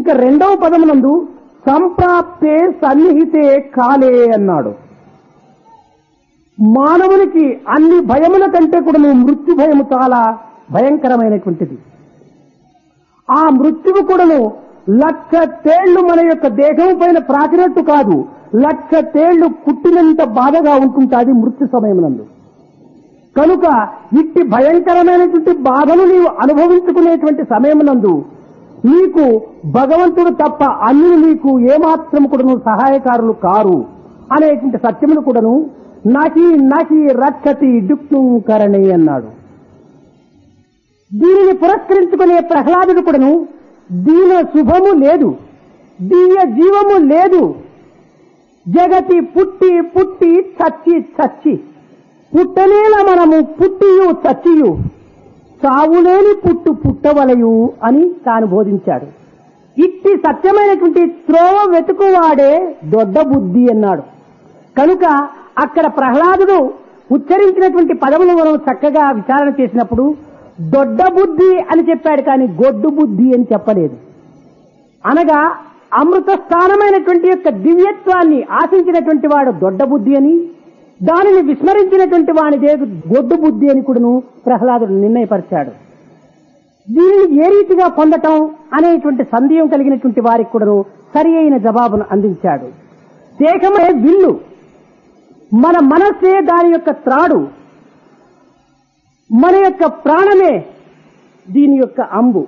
ఇంకా రెండవ పదమునందు సంప్రాప్తే సన్నిహితే కాలే అన్నాడు. మానవునికి అన్ని భయముల కంటే కూడా మృత్యు భయము చాలా భయంకరమైనటువంటిది. ఆ మృత్యువు కూడాను 1,00,000 తేళ్లు మన యొక్క దేహం పైన ప్రాకినట్టు కాదు, 1,00,000 తేళ్లు కుట్టినంత బాధగా ఉంటుంటాది మృత్యు సమయమునందు. కనుక ఇట్టి భయంకరమైనటువంటి బాధను నీవు అనుభవించుకునేటువంటి సమయమునందు నీకు భగవంతుడు తప్ప అన్యులు నీకు ఏమాత్రం కూడాను సహాయకారులు కారు అనేటువంటి సత్యమును కూడాను నాకి నాకి రక్షతి డుక్ను కరణి అన్నాడు. దీనిని పురస్కరించుకునే ప్రహ్లాదుడు కూడాను దీన శుభము లేదు, దీయ జీవము లేదు, జగతి పుట్టి పుట్టి చచ్చి చచ్చి పుట్టనేల మనము పుట్టియు చచ్చియు సావులేని పుట్టు పుట్టవలయు అని తాను బోధించాడు. ఇట్టి సత్యమైనటువంటి త్రోవ వెతుకువాడే దొడ్డ బుద్ధి అన్నాడు. కనుక అక్కడ ప్రహ్లాదుడు ఉచ్చరించినటువంటి పదములు మనం చక్కగా విచారణ చేసినప్పుడు దొడ్డ బుద్ధి అని చెప్పాడు, కానీ గొడ్డు బుద్ధి అని చెప్పలేదు. అనగా అమృత స్థానమైనటువంటి యొక్క దివ్యత్వాన్ని ఆశించినటువంటి వాడు దొడ్డ బుద్ధి అని, దానిని విస్మరించినటువంటి వానిదే గొడ్డు బుద్ధి అని కూడాను ప్రహ్లాదుడు నిర్ణయపరిచాడు. దీనిని ఏ రీతిగా పొందటం అనేటువంటి సందేహం కలిగినటువంటి వారికి కూడాను సరి అయిన జవాబును అందించాడు. దేహమే విల్లు, మన మనస్సే దాని యొక్క త్రాడు, మన యొక్క ప్రాణమే దీని యొక్క అంబు.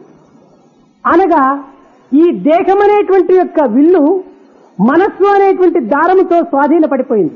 అనగా ఈ దేహం అనేటువంటి యొక్క విల్లు మనస్సు అనేటువంటి దారముతో స్వాధీనపడిపోయింది.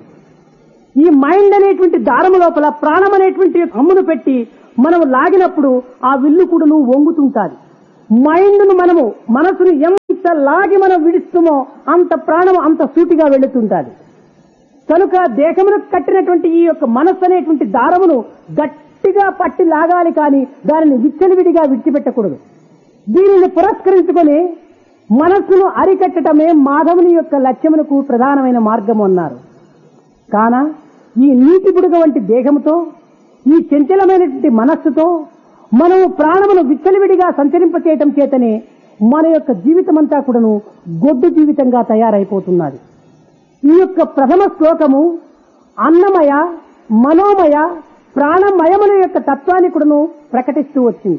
ఈ మైండ్ అనేటువంటి దారము లోపల ప్రాణం అనేటువంటి అమ్మును పెట్టి మనం లాగినప్పుడు ఆ విల్లు కూడా వంగుతుంటాది. మైండ్ను మనసును ఎంత లాగి మనం విడుస్తామో అంత ప్రాణం అంత సూటిగా వెళుతుంటాది. కనుక దేహమును కట్టినటువంటి ఈ యొక్క మనస్సు అనేటువంటి దారమును గట్టిగా పట్టి లాగాలి, కానీ దానిని విచ్చలవిడిగా విడిచిపెట్టకూడదు. దీనిని పురస్కరించుకొని మనస్సును అరికట్టడమే మాధవుని యొక్క లక్ష్యమునకు ప్రధానమైన మార్గము అన్నారు. కాన ఈ నీటి బుడగ వంటి దేహముతో, ఈ చంచలమైనటువంటి మనస్సుతో మనము ప్రాణమును విచ్చలవిడిగా సంచరింపచేయటం చేతనే మన యొక్క జీవితమంతా కూడాను గొడ్డు జీవితంగా తయారైపోతున్నది. ఈ యొక్క ప్రథమ శ్లోకము అన్నమయ, మనోమయ, ప్రాణమయముల యొక్క తత్వాన్ని కూడాను ప్రకటిస్తూ వచ్చింది.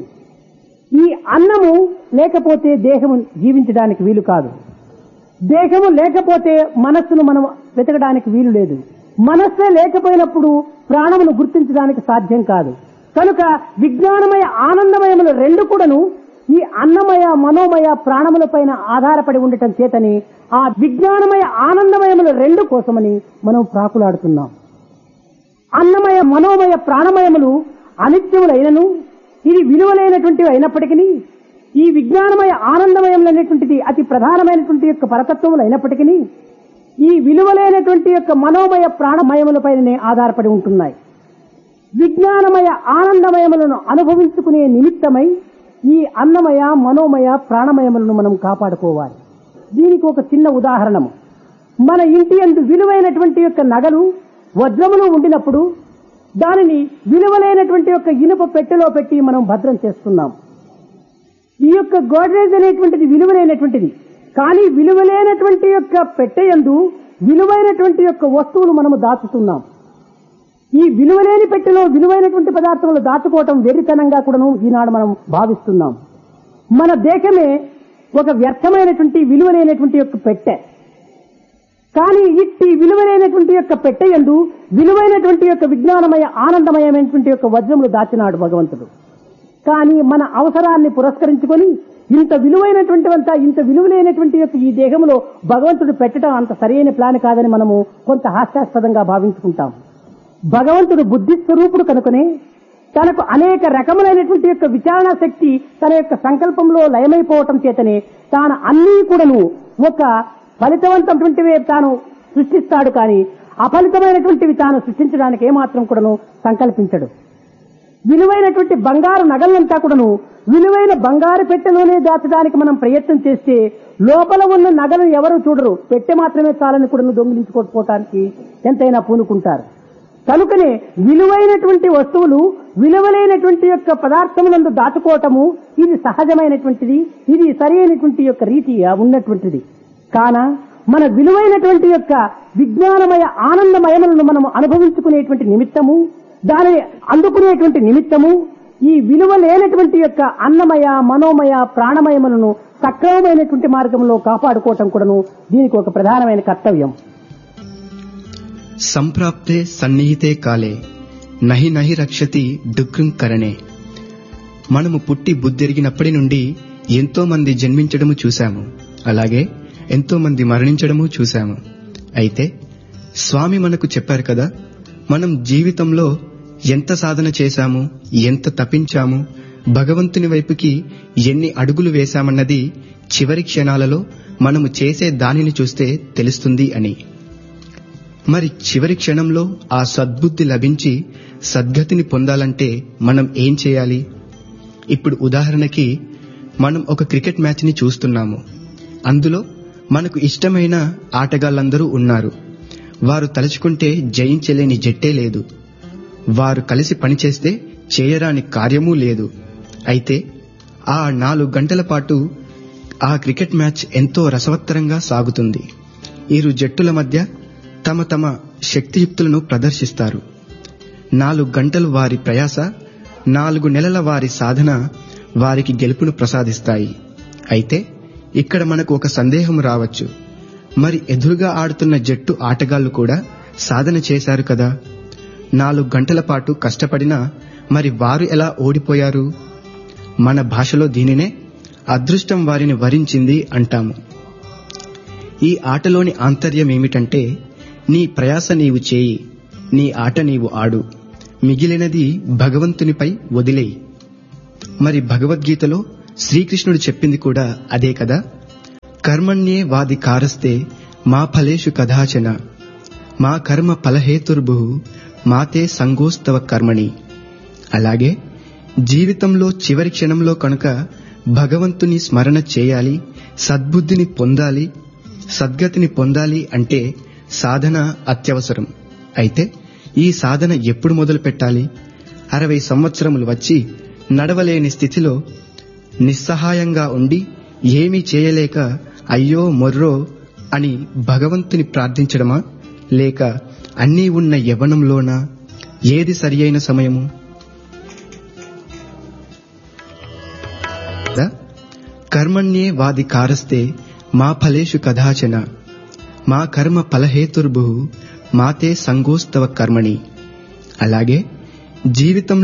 ఈ అన్నము లేకపోతే దేహము జీవించడానికి వీలు కాదు, దేహము లేకపోతే మనస్సును మనం వెతకడానికి వీలు లేదు, మనస్సే లేకపోయినప్పుడు ప్రాణమును గుర్తించడానికి సాధ్యం కాదు. కనుక విజ్ఞానమయ ఆనందమయములు రెండు కూడాను ఈ అన్నమయ, మనోమయ, ప్రాణముల పైన ఆధారపడి ఉండటం చేతని ఆ విజ్ఞానమయ ఆనందమయముల రెండు కోసమని మనం ప్రాకులాడుతున్నాం. అన్నమయ, మనోమయ, ప్రాణమయములు అనిత్యములైనను ఇది విలువలైనటువంటివి అయినప్పటికీ, ఈ విజ్ఞానమయ ఆనందమయములు అనేటువంటిది అతి ప్రధానమైనటువంటి యొక్క పరతత్వములు అయినప్పటికీ ఈ విలువలైనటువంటి యొక్క మనోమయ, ప్రాణమయములపైనే ఆధారపడి ఉంటున్నాయి. విజ్ఞానమయ ఆనందమయములను అనుభవించుకునే నిమిత్తమై ఈ అన్నమయ, మనోమయ, ప్రాణమయములను మనం కాపాడుకోవాలి. దీనికి ఒక చిన్న ఉదాహరణము, మన ఇంటి యందు విలువైనటువంటి యొక్క నగలు, వజ్రములు ఉండినప్పుడు దానిని విలువలైనటువంటి యొక్క ఇనుప పెట్టెలో పెట్టి మనం భద్రం చేస్తున్నాం. ఈ యొక్క గోడ్రేజ్ అనేటువంటిది విలువలైనటువంటిది, కానీ విలువలైనటువంటి యొక్క పెట్టెయందు విలువైనటువంటి యొక్క వస్తువులు మనము దాచుతున్నాం. ఈ విలువలేని పెట్టెలో విలువైనటువంటి పదార్థములు దాచుకోవటం వెర్రితనంగా కూడాను ఈనాడు మనం భావిస్తున్నాం. మన దేశమే ఒక వ్యర్థమైనటువంటి విలువలేనటువంటి యొక్క పెట్టె, కానీ ఇట్టి విలువైనటువంటి యొక్క పెట్టెయందు విలువైనటువంటి యొక్క విజ్ఞానమయ ఆనందమయమైనటువంటి యొక్క వజ్రములు దాచినాడు భగవంతుడు. కానీ మన అవసరాన్ని పురస్కరించుకొని ఇంత విలువైనటువంటివంతా, ఇంత విలువలైనటువంటి యొక్క ఈ దేహంలో భగవంతుడు పెట్టడం అంత సరైన ప్లాన్ కాదని మనము కొంత హాస్యాస్పదంగా భావించుకుంటాం. భగవంతుడు బుద్ధి స్వరూపుడు కనుకనే తనకు అనేక రకములైనటువంటి యొక్క విచారణ శక్తి తన యొక్క సంకల్పంలో లయమైపోవటం చేతనే తాను అన్నీ కూడాను ఒక ఫలితవంతమైనటువంటివి తాను సృష్టిస్తాడు, కానీ అఫలితమైనటువంటివి తాను సృష్టించడానికి ఏమాత్రం కూడాను సంకల్పించడు. విలువైనటువంటి బంగారు నగలంతా కూడాను విలువైన బంగారు పెట్టెలోనే దాచడానికి మనం ప్రయత్నం చేస్తే లోపల ఉన్న నగలను ఎవరు చూడరు, పెట్టె మాత్రమే చాలని కూడాను దొంగిలించుకోకపోవటానికి ఎంతైనా పూనుకుంటారు. కనుకనే విలువైనటువంటి వస్తువులు విలువలైనటువంటి యొక్క పదార్థములందు దాచుకోవటము ఇది సహజమైనటువంటిది, ఇది సరైనటువంటి యొక్క రీతి ఉన్నటువంటిది. కాన మన విలువైనటువంటి యొక్క విజ్ఞానమయ ఆనందమయములను మనము అనుభవించుకునేటువంటి నిమిత్తము, దానిని అందుకునేటువంటి నిమిత్తము ఈ విలువ లేనటువంటి యొక్క అన్నమయ మనోమయ ప్రాణమయములను సక్రమమైనటువంటి మార్గంలో కాపాడుకోవటం కూడాను దీనికి ఒక ప్రధానమైన కర్తవ్యం. సంప్రాప్తే సన్నిహితే కాలే నహి నహి రక్షతి డుక్రం కరణే. మనము పుట్టి బుద్ధిరిగినప్పటి నుండి ఎంతో మంది జన్మించడము చూశాము, అలాగే ఎంతో మంది మరణించడము చూశాము. అయితే స్వామి మనకు చెప్పారు కదా, మనం జీవితంలో ఎంత సాధన చేశాము, ఎంత తపించాము, భగవంతుని వైపుకి ఎన్ని అడుగులు వేశామన్నది చివరి క్షణాలలో మనము చేసే దానిని చూస్తే తెలుస్తుంది అని. మరి చివరి క్షణంలో ఆ సద్బుద్ధి లభించి సద్గతిని పొందాలంటే మనం ఏం చేయాలి? ఇప్పుడు ఉదాహరణకి మనం ఒక క్రికెట్ మ్యాచ్ని చూస్తున్నాము. అందులో మనకు ఇష్టమైన ఆటగాళ్ళందరూ ఉన్నారు. వారు తలుచుకుంటే జయించలేని జట్టే లేదు. వారు కలిసి పనిచేస్తే చేయరాని కార్యమూ లేదు. అయితే ఆ 4 గంటల పాటు ఆ క్రికెట్ మ్యాచ్ ఎంతో రసవత్తరంగా సాగుతుంది. ఇరు జట్టుల మధ్య తమ తమ శక్తియుక్తులను ప్రదర్శిస్తారు. 4 గంటలు వారి ప్రయాస, 4 నెలల వారి సాధన వారికి గెలుపును ప్రసాదిస్తాయి. అయితే ఇక్కడ మనకు ఒక సందేహం రావచ్చు. మరి ఎదురుగా ఆడుతున్న జట్టు ఆటగాళ్లు కూడా సాధన చేశారు కదా, 4 గంటల పాటు కష్టపడినా మరి వారు ఎలా ఓడిపోయారు? మన భాషలో దీనినే అదృష్టం వారిని వరించింది అంటాము. ఈ ఆటలోని ఆంతర్యం ఏమిటంటే, నీ ప్రయాస నీవు చేయి, నీ ఆట నీవు ఆడు, మిగిలినది భగవంతునిపై వదిలేయి. మరి భగవద్గీతలో శ్రీకృష్ణుడు చెప్పింది కూడా అదే కదా. కర్మణ్యే వాది కారస్తే మా ఫలేషు కదాచన మా కర్మ ఫలహేతుర్భు మాతే సంగోస్తవ కర్మణి. అలాగే జీవితంలో చివరి క్షణంలో కనుక భగవంతుని స్మరణ చేయాలి, సద్బుద్ధిని పొందాలి, సద్గతిని పొందాలి అంటే సాధన అత్యవసరం. అయితే ఈ సాధన ఎప్పుడు మొదలు పెట్టాలి? 60 సంవత్సరములు వచ్చి నడవలేని స్థితిలో నిస్సహాయంగా ఉండి ఏమీ చేయలేక అయ్యో మొర్రో అని భగవంతుని ప్రార్థించడమా, లేక అన్నీ ఉన్న యవ్వనంలోనా? ఏది సరి అయిన సమయము? కర్మణ్యే వాది కారస్తే మా ఫలేషు కదాచన మా కర్మ ఫలహేతుర్భు మాతే సంగోస్తవ కర్మణి. అలాగే జీవితం